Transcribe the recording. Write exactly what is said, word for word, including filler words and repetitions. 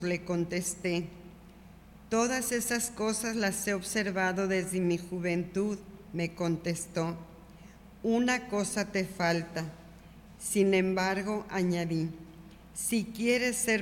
Le contesté, todas esas cosas las he observado desde mi juventud, me contestó. Una cosa te falta. Sin embargo, añadí, si quieres ser